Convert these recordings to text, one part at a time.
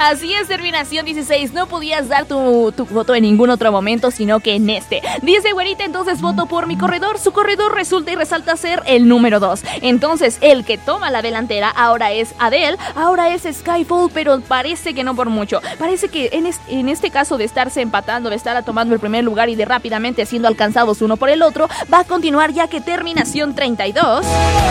Así es, terminación 16. No podías dar tu voto en ningún otro momento, sino que en este. Dice güerita, entonces voto por mi corredor. Su corredor resulta y resalta ser el número 2. Entonces, el que toma la delantera ahora es Adele, ahora es Skyfall, pero parece que no por mucho. Parece que en este caso de estarse empatando, de estar tomando el primer lugar y de rápidamente siendo alcanzados uno por el otro, va a continuar, ya que terminación 32...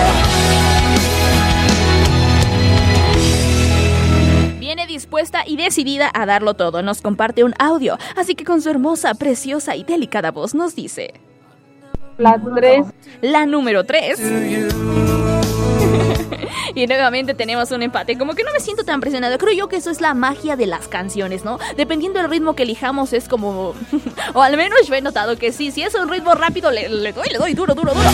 viene dispuesta y decidida a darlo todo. Nos comparte un audio, así que con su hermosa, preciosa y delicada voz nos dice: La 3. La número 3. Y nuevamente tenemos un empate. Como que no me siento tan presionada. Creo yo que eso es la magia de las canciones, ¿no? Dependiendo del ritmo que elijamos es como... o al menos yo he notado que sí. Si es un ritmo rápido le doy duro.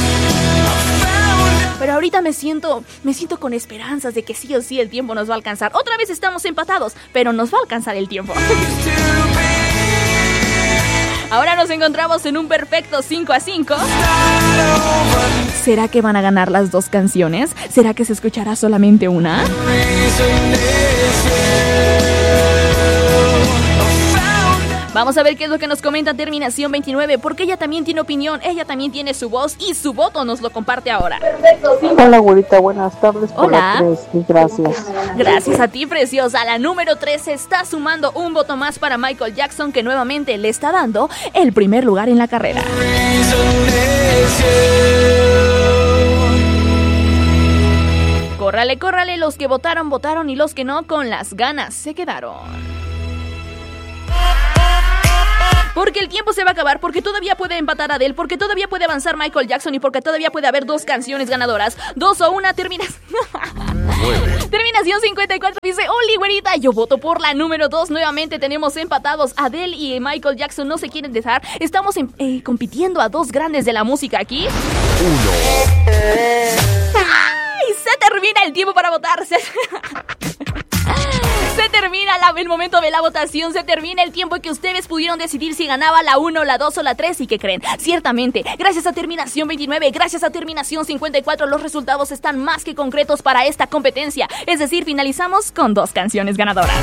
Pero ahorita me siento con esperanzas de que sí o sí el tiempo nos va a alcanzar. Otra vez estamos empatados, pero nos va a alcanzar el tiempo. Ahora nos encontramos en un perfecto 5-5. ¿Será que van a ganar las dos canciones? ¿Será que se escuchará solamente una? Vamos a ver qué es lo que nos comenta terminación 29, porque ella también tiene opinión, ella también tiene su voz y su voto nos lo comparte ahora. Hola, güerita, buenas tardes. Hola. Por la 3, gracias. Gracias a ti, preciosa. La número 3 está sumando un voto más para Michael Jackson, que nuevamente le está dando el primer lugar en la carrera. Córrale, los que votaron y los que no, con las ganas se quedaron. Porque el tiempo se va a acabar, porque todavía puede empatar Adele, porque todavía puede avanzar Michael Jackson y porque todavía puede haber dos canciones ganadoras. 2 o 1, terminación 54 dice: Oli, güerita, yo voto por la número 2. Nuevamente tenemos empatados. Adele y Michael Jackson no se quieren dejar. Estamos compitiendo a dos grandes de la música aquí. 1. ¡Ay! Se termina el tiempo para votarse. Se termina el momento de la votación, se termina el tiempo que ustedes pudieron decidir si ganaba la 1, la 2 o la 3. ¿Y qué creen? Ciertamente, gracias a terminación 29, gracias a terminación 54, los resultados están más que concretos para esta competencia. Es decir, finalizamos con 2 canciones ganadoras.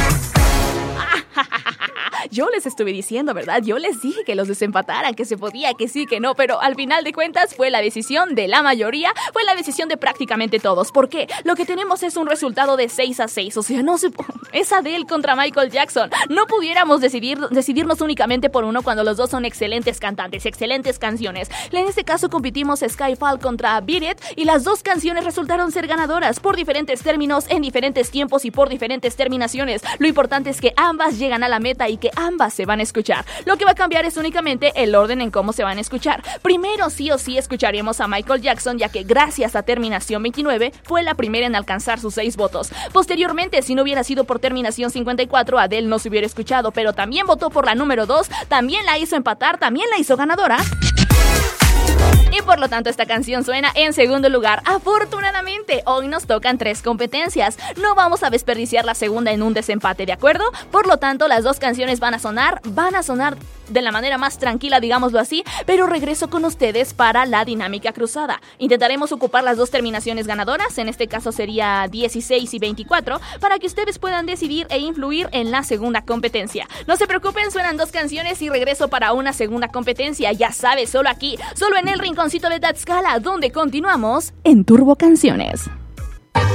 Yo les estuve diciendo, ¿verdad? Yo les dije que los desempataran, que se podía, que sí, que no, pero al final de cuentas fue la decisión de la mayoría, fue la decisión de prácticamente todos. ¿Por qué? Lo que tenemos es un resultado de 6-6, o sea, es Adele contra Michael Jackson. No pudiéramos decidirnos únicamente por uno cuando los dos son excelentes cantantes, excelentes canciones. En este caso competimos Skyfall contra Beat It y las dos canciones resultaron ser ganadoras por diferentes términos, en diferentes tiempos y por diferentes terminaciones. Lo importante es que ambas llegan a la meta y que ambas se van a escuchar. Lo que va a cambiar es únicamente el orden en cómo se van a escuchar. Primero, sí o sí, escucharíamos a Michael Jackson, ya que gracias a terminación 29 fue la primera en alcanzar sus 6 votos. Posteriormente, si no hubiera sido por terminación 54, Adele no se hubiera escuchado, pero también votó por la número 2, también la hizo empatar, también la hizo ganadora. Y por lo tanto esta canción suena en segundo lugar. Afortunadamente, hoy nos tocan 3 competencias. No vamos a desperdiciar la segunda en un desempate, ¿de acuerdo? Por lo tanto, las 2 canciones van a sonar de la manera más tranquila, digámoslo así, pero regreso con ustedes para la dinámica cruzada. Intentaremos ocupar las 2 terminaciones ganadoras, en este caso sería 16 y 24, para que ustedes puedan decidir e influir en la segunda competencia. No se preocupen, suenan 2 canciones y regreso para una segunda competencia, ya sabes, solo aquí, solo en el rinconcito de Tlaxcala, donde continuamos en Turbo Canciones.